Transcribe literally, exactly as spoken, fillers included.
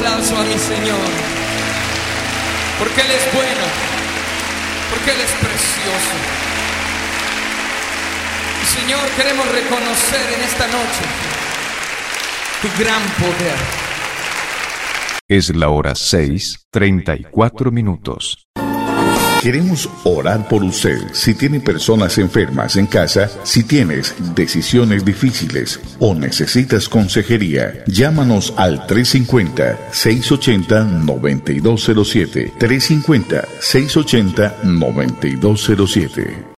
aplauso a mi Señor, porque Él es bueno, porque Él es precioso. Y Señor, queremos reconocer en esta noche tu gran poder. Es la hora seis, treinta y cuatro minutos. Queremos orar por usted. Si tiene personas enfermas en casa, si tienes decisiones difíciles o necesitas consejería, llámanos al tres cinco cero, seis ocho cero, nueve dos cero siete. tres cinco cero, seis ocho cero, nueve dos cero siete.